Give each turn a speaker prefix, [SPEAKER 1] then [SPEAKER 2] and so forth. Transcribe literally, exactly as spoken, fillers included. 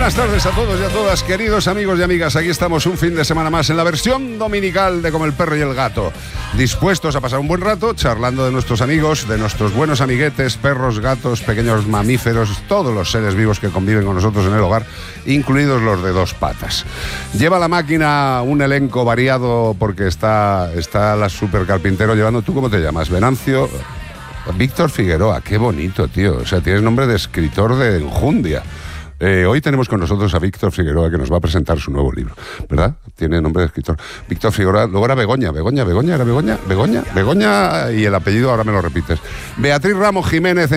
[SPEAKER 1] buenas tardes a todos y a todas, queridos amigos y amigas. Aquí estamos un fin de semana más en la versión dominical de Como el Perro y el Gato. Dispuestos a pasar un buen rato charlando de nuestros amigos, de nuestros buenos amiguetes, perros, gatos, pequeños mamíferos, todos los seres vivos que conviven con nosotros en el hogar, incluidos los de dos patas. Lleva la máquina un elenco variado porque está, está la supercarpintero llevando... ¿Tú cómo te llamas? Venancio... Víctor Figueroa, qué bonito, tío. O sea, tienes nombre de escritor de enjundia. Eh, hoy tenemos con nosotros a Víctor Figueroa, que nos va a presentar su nuevo libro, ¿verdad? Tiene nombre de escritor. Víctor Figueroa, luego era Begoña, Begoña, Begoña, era Begoña, Begoña, Begoña, y el apellido ahora me lo repites. Beatriz Ramos Jiménez.